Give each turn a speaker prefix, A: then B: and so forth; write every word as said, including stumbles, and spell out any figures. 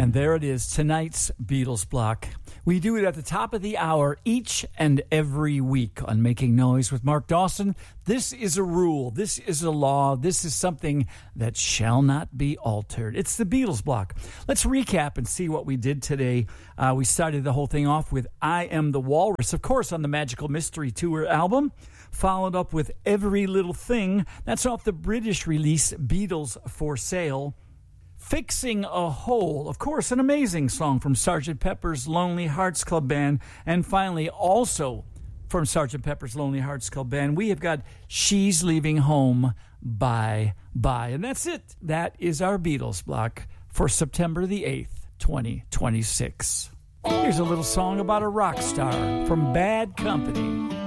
A: And there it is, tonight's Beatles block. We do it at the top of the hour each and every week on Making Noise with Mark Dawson. This is a rule. This is a law. This is something that shall not be altered. It's the Beatles block. Let's recap and see what we did today. Uh, we started the whole thing off with I Am the Walrus, of course, on the Magical Mystery Tour album. Followed up with Every Little Thing. That's off the British release, Beatles for Sale. Fixing a Hole, of course, an amazing song from Sergeant Pepper's Lonely Hearts Club Band. And finally, also from Sergeant Pepper's Lonely Hearts Club Band, we have got She's Leaving Home, Bye, Bye. And that's it. That is our Beatles block for September the eighth, twenty twenty-six. Here's a little song about a rock star from Bad Company.